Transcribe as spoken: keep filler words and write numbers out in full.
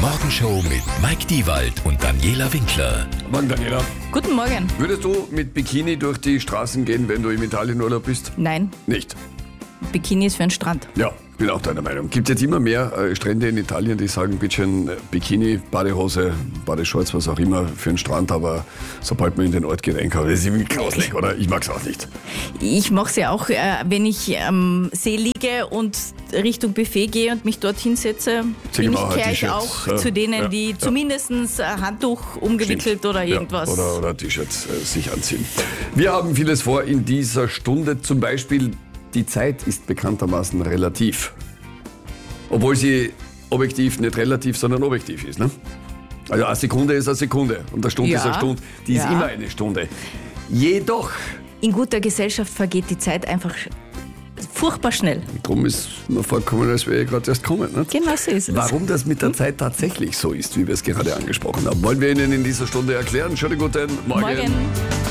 Morgenshow mit Mike Diewald und Daniela Winkler. Morgen, Daniela. Guten Morgen. Würdest du mit Bikini durch die Straßen gehen, wenn du im Italienurlaub bist? Nein, Nicht? Bikini ist für einen Strand. Ja, bin auch deiner Meinung. Gibt jetzt immer mehr äh, Strände in Italien, die sagen, bitteschön äh, Bikini, Badehose, Badeshorts, was auch immer, für den Strand, aber sobald man in den Ort geht, einkaufen, das ist irgendwie grauslich, oder? Ich mag's auch nicht. Ich mache es ja auch, äh, wenn ich am See liege und Richtung Buffet gehe und mich dort hinsetze, Zieh bin mal ich, halt gehöre ich T-Shirts, auch ja, zu denen, ja, die ja. zumindest ein Handtuch umgewickelt Stimmt. oder irgendwas. Ja, oder oder T-Shirts äh, sich anziehen. Wir haben vieles vor in dieser Stunde, zum Beispiel die Zeit ist bekanntermaßen relativ. Obwohl sie objektiv nicht relativ, sondern objektiv ist. Ne? Also eine Sekunde ist eine Sekunde und eine Stunde Ja, ist eine Stunde. Die ist ja. immer eine Stunde. Jedoch, In guter Gesellschaft vergeht die Zeit einfach furchtbar schnell. darum ist mir vorgekommen, als wäre ich gerade erst kommen. Nicht? Genau so ist es. Warum das mit der Zeit tatsächlich so ist, wie wir es gerade angesprochen haben, wollen wir Ihnen in dieser Stunde erklären. Schönen guten Morgen. Morgen.